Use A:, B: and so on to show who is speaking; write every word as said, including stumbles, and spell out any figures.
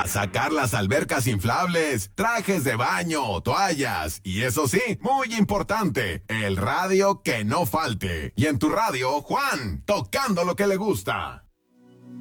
A: a sacar las albercas inflables, trajes de baño, toallas y eso sí, muy importante, el radio que no falte. Y en tu radio, Juan, tocando lo que le gusta.